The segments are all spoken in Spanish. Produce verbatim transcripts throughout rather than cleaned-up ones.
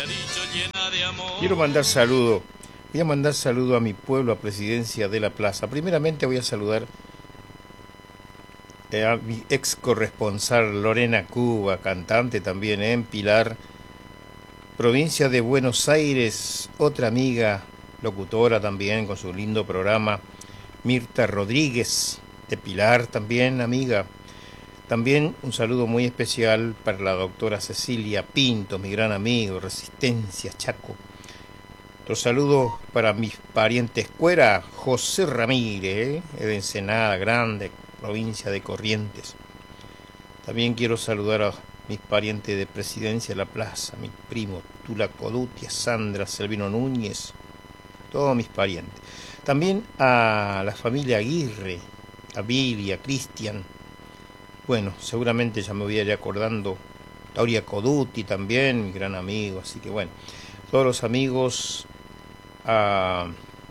Quiero mandar saludo. Voy a mandar saludo a mi pueblo, a Presidencia de la Plaza. Primeramente voy a saludar eh, a mi ex corresponsal Lorena Cuba, cantante también en Pilar, provincia de Buenos Aires. Otra amiga, locutora también, con su lindo programa, Mirta Rodríguez, de Pilar también, amiga. También un saludo muy especial para la doctora Cecilia Pinto, mi gran amigo, Resistencia, Chaco. Otro saludo para mis parientes Cuera, José Ramírez, eh, de Ensenada Grande, provincia de Corrientes. También quiero saludar a mis parientes de Presidencia de la Plaza, mi primo Tula Codutia, Sandra Selvino Núñez, todos mis parientes. También a la familia Aguirre, a Billy, a Cristian. Bueno, seguramente ya me voy a ir acordando. Tauria Coduti también, mi gran amigo. Así que bueno, todos los amigos. Ah,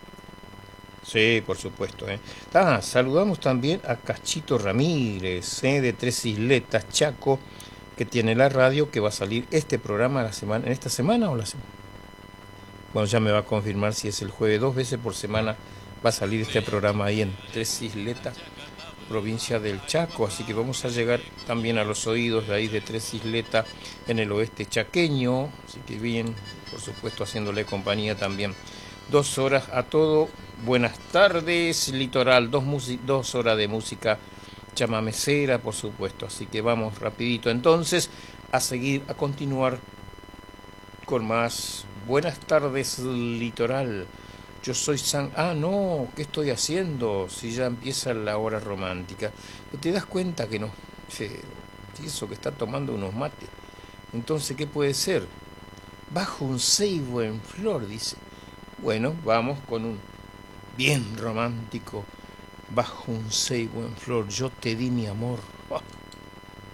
sí, por supuesto. ¿eh? Ah, saludamos también a Cachito Ramírez, ¿eh? de Tres Isletas, Chaco, que tiene la radio, que va a salir este programa la semana, en esta semana o la semana. Bueno, ya me va a confirmar si es el jueves, dos veces por semana va a salir este programa ahí en Tres Isletas, provincia del Chaco, así que vamos a llegar también a los oídos de ahí de Tres Isletas en el oeste chaqueño, así que bien, por supuesto haciéndole compañía también. Dos horas a todo, buenas tardes, litoral, dos, dos horas de música chamamecera, por supuesto, así que vamos rapidito entonces a seguir, a continuar con más. Buenas tardes, litoral. Yo soy San... Ah, no, ¿qué estoy haciendo? Si ya empieza la hora romántica. ¿Te das cuenta que no? Sí, eso que está tomando unos mates. Entonces, ¿qué puede ser? Bajo un ceibo en flor, dice. Bueno, vamos con un bien romántico. Bajo un ceibo en flor, yo te di mi amor.